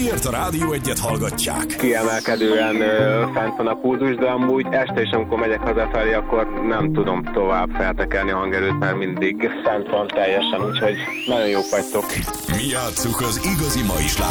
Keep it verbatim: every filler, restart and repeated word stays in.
miért a Rádió Egyet hallgatják. Kiemelkedően ö, fent van a pulzus, de amúgy este is, amikor megyek hazafelé, akkor nem tudom tovább feltekerni a hangerőt, mert mindig fent van teljesen, úgyhogy nagyon jók vagytok. Mi játsszuk az igazi mai slágereket.